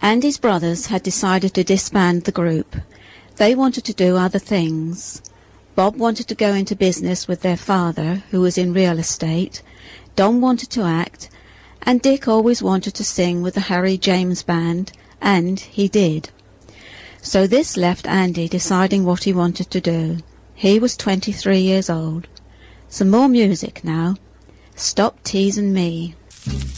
Andy's brothers had decided to disband the group. They wanted to do other things. Bob wanted to go into business with their father, who was in real estate. Don wanted to act, and Dick always wanted to sing with the Harry James Band, and he did. So this left Andy deciding what he wanted to do. He was 23 years old. Some more music now. Stop Teasing Me.